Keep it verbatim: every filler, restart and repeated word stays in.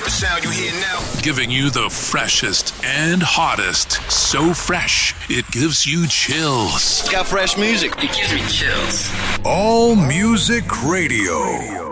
The sound you hear now. Giving you the freshest and hottest. So fresh, it gives you chills. It's got fresh music. It gives me chills. All Music Radio.